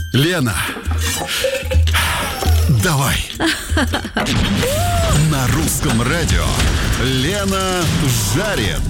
Лена, давай. На русском радио Лена жарит.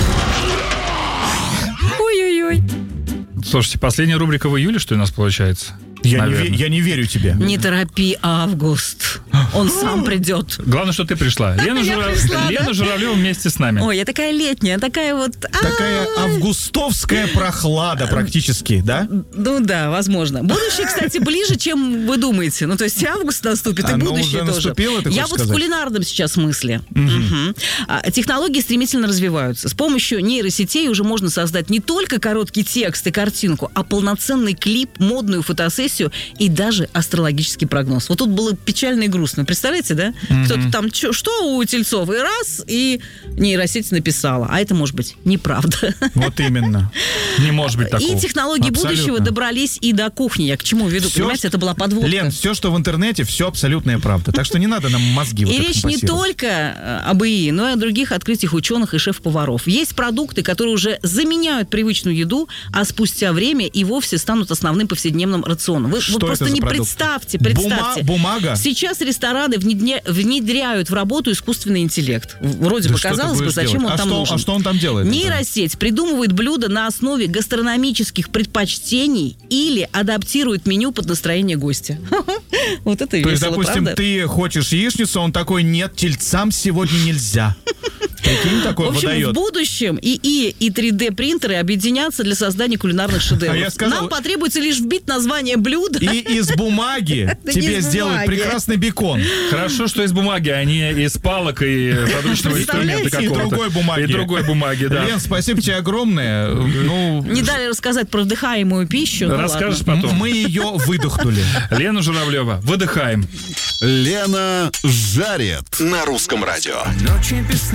Ой-ой-ой. Слушайте, последняя рубрика в июле, что ли, у нас получается? Я не верю тебе. Не торопи август. Он сам придет. Главное, что ты пришла. Лена Журавлева вместе с нами. Ой, я такая летняя, такая вот... Такая августовская прохлада практически, да? Ну да, возможно. Будущее, кстати, ближе, чем вы думаете. Ну, то есть август наступит, и будущее уже тоже. наступило, ты Я хочешь вот в сказать? кулинарном сейчас смысле. Технологии стремительно развиваются. С помощью нейросетей уже можно создать не только короткий текст и картинку, а полноценный клип, модную фотосессию и даже астрологический прогноз. Вот тут было печально и грустно. Представляете, да? Кто-то там, что у тельцов? И нейросеть написала. А это может быть неправда. Вот именно. Не может быть такого. И технологии будущего добрались и до кухни. Я к чему веду? Понимаете, это была подводка. Лен, все, что в интернете, все абсолютная правда. Так что не надо нам мозги вот И это речь не компасировать. только об ИИ, но и о других открытиях ученых и шеф-поваров. Есть продукты, которые уже заменяют привычную еду, а спустя время и вовсе станут основным повседневным рационом. Вы Что просто это за не продукты? представьте. Бумага? Сейчас рестораны внедряют в работу искусственный интеллект. Вроде бы, что ты казалось бы, будешь зачем делать? он там нужен? А что он там делает? Нейросеть придумывает блюда на основе гастрономических предпочтений или адаптирует меню под настроение гостя. Вот это весело, То есть, допустим, правда? ты хочешь яичницу, он такой: нет, тельцам сегодня нельзя. Прикинь, такой В общем, выдает. в будущем ИИ и 3D-принтеры объединятся для создания кулинарных шедевров. А я сказал- Нам потребуется лишь вбить название блюда. И из бумаги Да не тебе из сделают бумаги. прекрасный бекон. Хорошо, что из бумаги, а не из палок и подручного инструмента Представляете? И какого-то. другой бумаги. И другой бумаги, да. Лен, спасибо тебе огромное. Ну, Не дали рассказать про вдыхаемую пищу. Ну, Расскажешь ладно. потом. мы ее выдохнули. Лена Журавлева, выдыхаем. Лена жарит. На русском радио.